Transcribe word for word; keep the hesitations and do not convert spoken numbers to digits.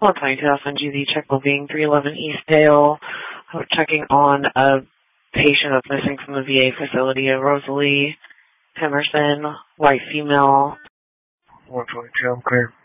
one twenty-two F N G Z, check being three eleven Eastdale. We're checking on a patient that's missing from the V A facility, a Rosalie Emerson, white female. one twenty-two, I'm clear.